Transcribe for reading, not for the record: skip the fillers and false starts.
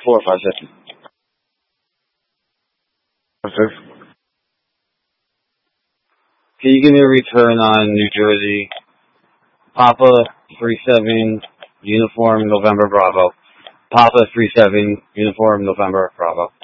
456. Can you give me a return on New Jersey? Papa 37 Uniform November Bravo. Papa 37 Uniform November Bravo.